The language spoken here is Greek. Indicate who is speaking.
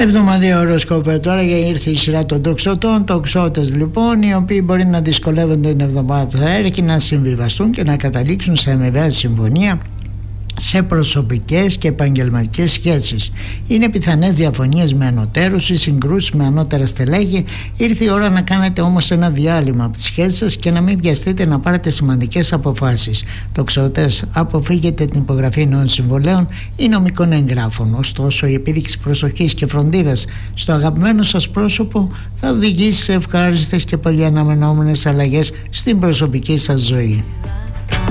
Speaker 1: Εβδομαδιαίο οροσκόπιο τώρα, για ήρθε η σειρά των τοξωτών. Τοξότες λοιπόν, οι οποίοι μπορεί να δυσκολεύονται την εβδομάδα που θα έρχεται, να συμβιβαστούν και να καταλήξουν σε αμοιβαία συμφωνία σε προσωπικές και επαγγελματικές σχέσεις. Είναι πιθανές διαφωνίες με ανωτέρους ή συγκρούσεις με ανώτερα στελέχη. Ήρθε η ώρα να κάνετε όμως ένα διάλειμμα από τις σχέσεις σας και να μην βιαστείτε να πάρετε σημαντικές αποφάσεις. Τοξότες, αποφύγετε την υπογραφή νέων συμβολέων ή νομικών εγγράφων. Ωστόσο, η επίδειξη προσοχής και φροντίδας στο αγαπημένο σας πρόσωπο θα οδηγήσει σε ευχάριστες και πολύ αναμενόμενες αλλαγές στην προσωπική σας ζωή.